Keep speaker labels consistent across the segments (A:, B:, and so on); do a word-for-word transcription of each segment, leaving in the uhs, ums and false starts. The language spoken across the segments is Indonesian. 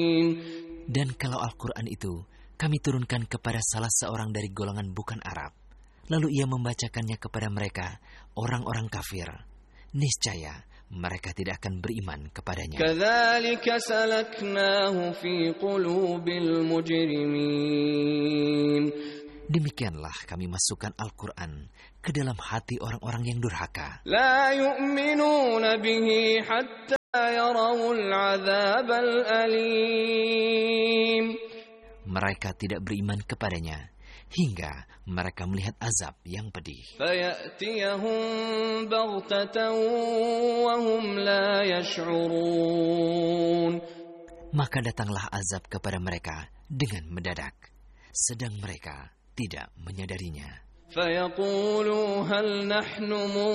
A: Dan kalau Al-Quran itu kami turunkan kepada salah seorang dari golongan bukan Arab, lalu ia membacakannya kepada mereka, orang-orang kafir, niscaya mereka tidak akan beriman kepadanya.
B: Kadzalika salaknahu fi qulubil mujrimin.
A: Demikianlah kami masukkan Al-Quran ke dalam hati orang-orang yang durhaka.
B: La yu'minuna bihi hatta yarawul adzabal alim.
A: Mereka tidak beriman kepadanya hingga mereka melihat azab yang pedih.
B: Fayatiyahum baghtatan wa hum la yash'urun.
A: Maka datanglah azab kepada mereka dengan mendadak, sedang mereka tidak menyadarinya.
B: Fayaqulu hal nahnu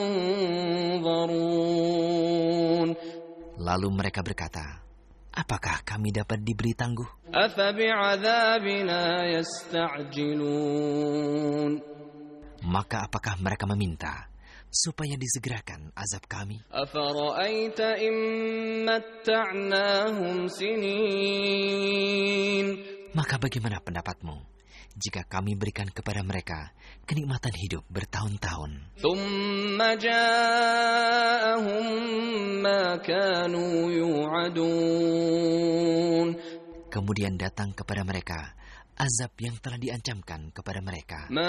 B: munzarun.
A: Lalu mereka berkata, apakah kami dapat diberi tangguh?
B: Afa bi'adzabina yasta'jilun.
A: Maka apakah mereka meminta supaya disegerakan azab kami?
B: Afara'aita in matta'nahum sinin.
A: Maka bagaimana pendapatmu jika kami berikan kepada mereka kenikmatan hidup bertahun-tahun?
B: Thumma ja'ahum ma kanu yu'adun.
A: Kemudian datang kepada mereka azab yang telah diancamkan kepada mereka.
B: Ma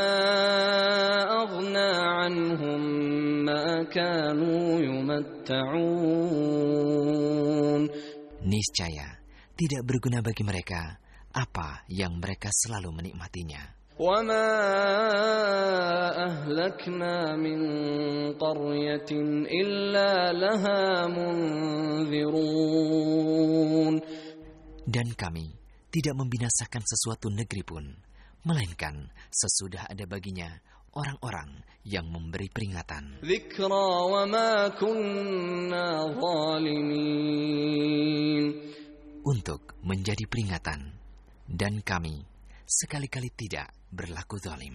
B: aghna anhum ma kanu yumatta'un.
A: Niscaya tidak berguna bagi mereka apa yang mereka selalu menikmatinya.
B: وَمَا أَهْلَكْنَا مِنْ قَرْيَةٍ إِلَّا لَهَا مُنذِرُونَ.
A: Dan kami tidak membinasakan sesuatu negeri pun, melainkan sesudah ada baginya orang-orang yang memberi peringatan.
B: ذِكْرَى وَمَا كُنَّا ظَالِمِينَ.
A: Untuk menjadi peringatan, dan kami sekali-kali tidak berlaku zalim.